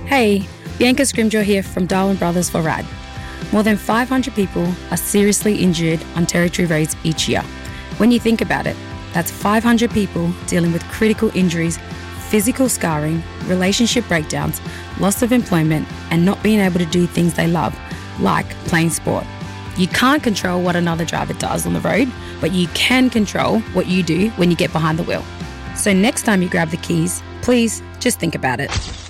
Hey, Bianca Scrimgeour here from Darwin Brothers for RAD. More than 500 people are seriously injured on territory roads each year. When you think about it, that's 500 people dealing with critical injuries, physical scarring, relationship breakdowns, loss of employment, and not being able to do things they love, like playing sport. You can't control what another driver does on the road, but you can control what you do when you get behind the wheel. So next time you grab the keys, please just think about it.